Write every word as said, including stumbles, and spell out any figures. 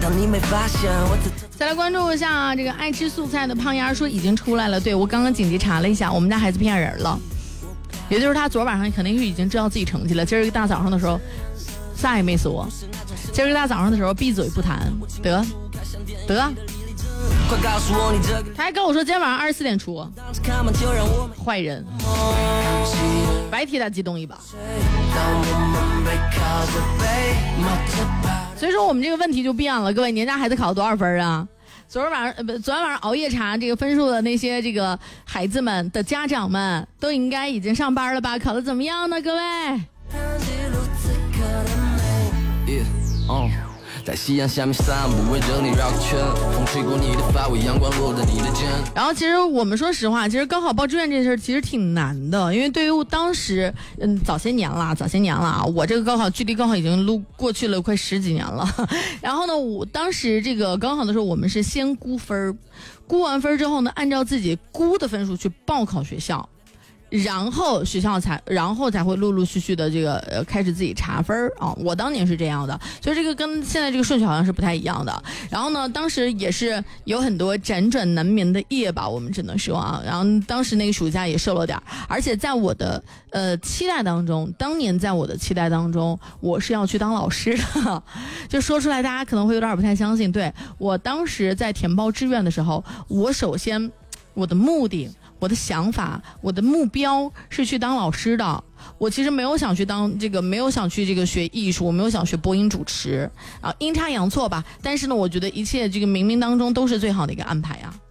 再来关注一下这个爱吃素菜的胖丫说已经出来了，对，我刚刚紧急查了一下，我们家孩子骗人了，也就是他昨晚上肯定是已经知道自己成绩了，今儿一大早上的时候啥也没说，今儿一大早上的时候闭嘴不谈，得得，他还跟我说今天晚上二十四点出，坏人，白替他激动一把。所以说我们这个问题就变了，各位，年家孩子考了多少分啊？昨天晚上呃不，昨天晚上熬夜查这个分数的那些这个孩子们的家长们都应该已经上班了吧？考得怎么样呢，各位？在夕阳下面散步，围着你绕个圈，风吹过你的发尾，阳光落在你的肩。然后其实我们说实话，其实高考报志愿这事儿其实挺难的，因为对于当时嗯早些年了，早些年了，我这个高考距离高考已经路过去了快十几年了。然后呢，我当时这个高考的时候，我们是先估分，估完分之后呢，按照自己估的分数去报考学校。然后学校才，然后才会陆陆续续的这个呃开始自己查分啊。我当年是这样的，所以这个跟现在这个顺序好像是不太一样的。然后呢，当时也是有很多辗转难眠的夜吧，我们只能说啊。然后当时那个暑假也瘦了点，而且在我的呃期待当中，当年在我的期待当中，我是要去当老师的。就说出来，大家可能会有点不太相信。对，我当时在填报志愿的时候，我首先我的目的。我的想法，我的目标是去当老师的。我其实没有想去当这个，没有想去这个学艺术，我没有想学播音主持啊，阴差阳错吧。但是呢，我觉得一切这个冥冥当中都是最好的一个安排啊。